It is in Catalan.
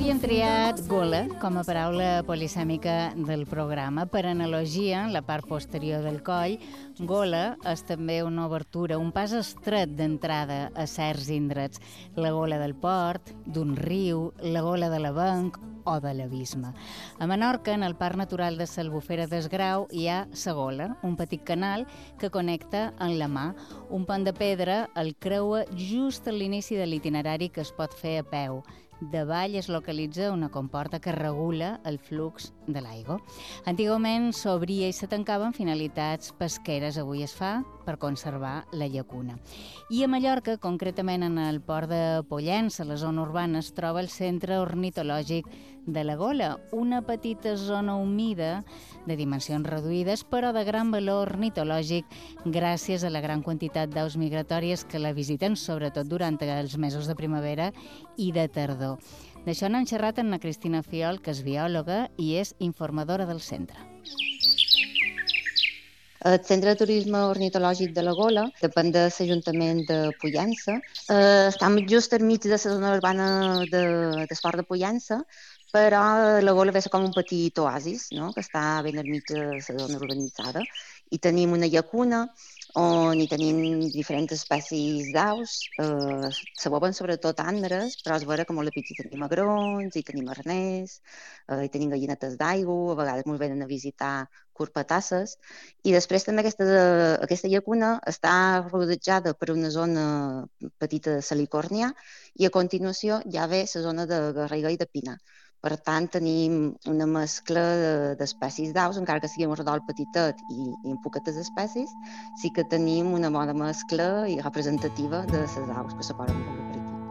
Avui hem triat gola com a paraula polisèmica del programa. Per analogia, la part posterior del coll, gola és també una obertura, un pas estret d'entrada a certs indrets. La gola del port, d'un riu, la gola de l'avenc o de l'abisme. A Menorca, en el Parc Natural de l'Albufera d'Esgrau, hi ha la gola, un petit canal que connecta amb la mà. Un pont de pedra el creua just a l'inici de l'itinerari que es pot fer a peu. Davall es localitza una comporta que regula el flux de l'aigua. Antigament s'obria i se tancava amb finalitats pesqueres. Avui es fa per conservar la llacuna. I a Mallorca, concretament en el port de Pollença, a la zona urbana, es troba el centre ornitològic de la Gola, una petita zona humida de dimensions reduïdes, però de gran valor ornitològic gràcies a la gran quantitat d'aus migratòries que la visiten, sobretot durant els mesos de primavera i de tardor. D'això n'hem xerrat amb la Cristina Fiol, que és biòloga i és informadora del centre. El Centre de Turisme Ornitològic de la Gola depèn de l'Ajuntament de Pollença. Estem just enmig de la zona urbana d'Esport de Pollença, però la Gola ve com un petit oasis, no? Que està ben enmig de la zona urbanitzada. I tenim una llacuna on hi tenim diferents espècies d'aus. Se veuen sobretot àndres, però és vera que molt a pit hi tenim agrons, hi tenim arnès, hi tenim gallinetes d'aigua, a vegades ens venen a visitar corpatasses, i després també aquesta llacuna està rodejada per una zona petita de salicòrnia i a continuació ja ve la zona de garriga i de pina. Per tant, tenim una mescla d'espècies d'aus, encara que sigui un redol petitet i en poquetes espècies, sí que tenim una bona mescla i representativa de les aus que se poden veure.